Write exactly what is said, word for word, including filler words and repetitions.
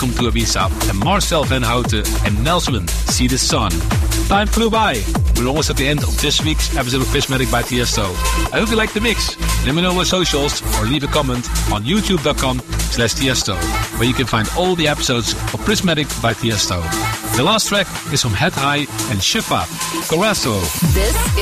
Welcome to Ibiza, and Marcel Van Houten and Nelson See the Sun. Time flew by. We're almost at the end of this week's episode of Prismatic by Tiesto. I hope you liked the mix. Let me know on socials or leave a comment on youtube.com slash Tiesto, where you can find all the episodes of Prismatic by Tiesto. The last track is from Head High and Shifa, Corazzo. This